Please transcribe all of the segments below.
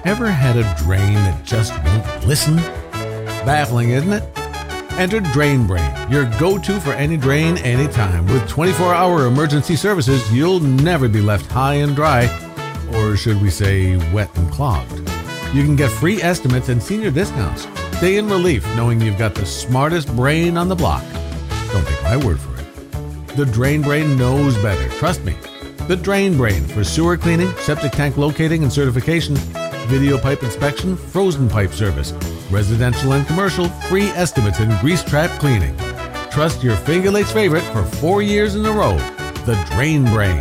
Ever had a drain that just won't listen? Baffling, isn't it? Enter Drain Brain, your go-to for any drain, anytime. With 24-hour emergency services, you'll never be left high and dry, or should we say wet and clogged. You can get free estimates and senior discounts. Stay in relief knowing you've got the smartest brain on the block. Don't take my word for it. The Drain Brain knows better, trust me. The Drain Brain for sewer cleaning, septic tank locating and certification, video pipe inspection, frozen pipe service, residential and commercial, free estimates and grease trap cleaning. Trust your Finger Lakes favorite for 4 years in a row, the Drain Brain.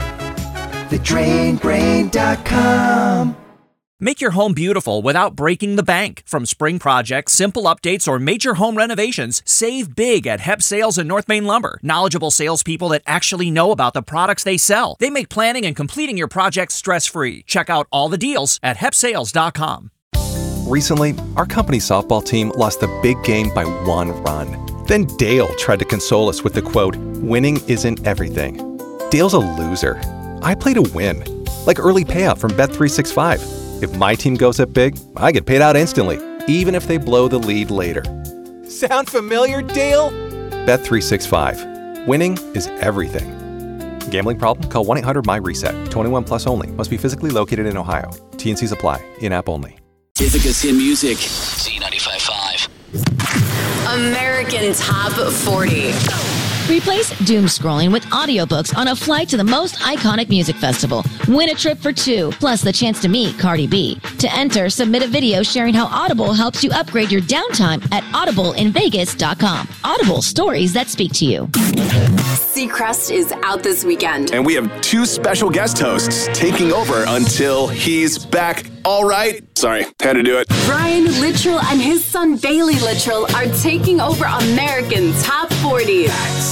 TheDrainBrain.com. Make your home beautiful without breaking the bank. From spring projects, simple updates, or major home renovations, save big at Hep Sales and North Main Lumber. Knowledgeable salespeople that actually know about the products they sell. They make planning and completing your projects stress-free. Check out all the deals at hepsales.com. Recently, our company softball team lost the big game by 1 run. Then Dale tried to console us with the quote, "Winning isn't everything." Dale's a loser. I play to win, like early payout from Bet365. If my team goes up big, I get paid out instantly, even if they blow the lead later. Sound familiar, Dale? Bet365. Winning is everything. Gambling problem? Call 1-800-MY-RESET. 21 plus only. Must be physically located in Ohio. T&Cs apply. In-app only. Ithaca's hit music. Z95.5. American Top 40. Replace doom scrolling with audiobooks on a flight to the most iconic music festival. Win a trip for 2, plus the chance to meet Cardi B. To enter, submit a video sharing how Audible helps you upgrade your downtime at audibleinvegas.com. Audible, stories that speak to you. Seacrest is out this weekend. And we have 2 special guest hosts taking over until he's back. All right. Sorry, had to do it. Brian Littrell and his son Bailey Littrell are taking over American Top 40.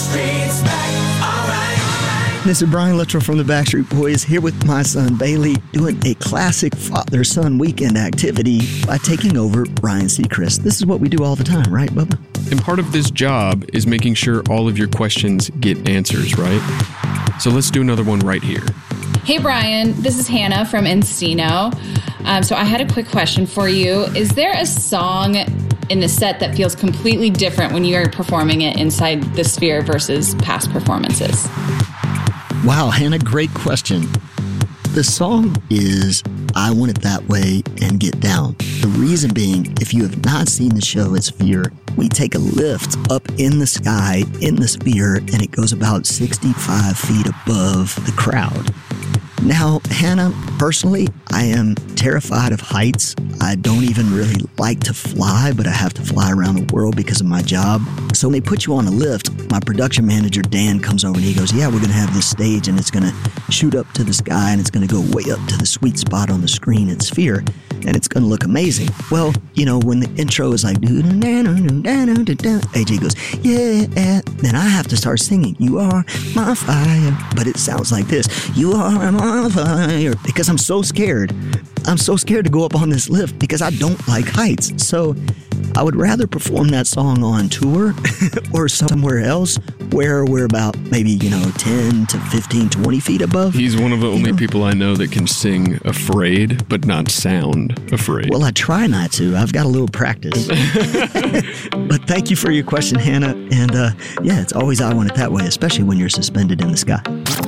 This is Brian Littrell from the Backstreet Boys here with my son Bailey doing a classic father-son weekend activity by taking over Ryan Seacrest. This is what we do all the time, right, Bubba? And part of this job is making sure all of your questions get answers, right? So let's do another one right here. Hey, Brian. This is Hannah from Encino. So I had a quick question for you. Is there a song in the set that feels completely different when you are performing it inside the Sphere versus past performances? Wow, Hannah, great question. The song is I Want It That Way and Get Down. The reason being, if you have not seen the show at Sphere, we take a lift up in the sky, in the Sphere, and it goes about 65 feet above the crowd. Now, Hannah, personally, I am terrified of heights. I don't even really like to fly, but I have to fly around the world because of my job. So when they put you on a lift, my production manager, Dan, comes over and he goes, yeah, we're going to have this stage and it's going to shoot up to the sky and it's going to go way up to the sweet spot on the screen at Sphere. And it's going to look amazing. Well, you know, when the intro is like, AJ goes, yeah, then I have to start singing, you are my fire. But it sounds like this, you are my fire. Because I'm so scared. I'm so scared to go up on this lift because I don't like heights. So I would rather perform that song on tour or somewhere else where we're about maybe, 10 to 15, 20 feet above. He's one of the only people I know that can sing afraid, but not sound afraid. Well, I try not to. I've got a little practice. But thank you for your question, Hannah. And yeah, it's always I Want It That Way, especially when you're suspended in the sky.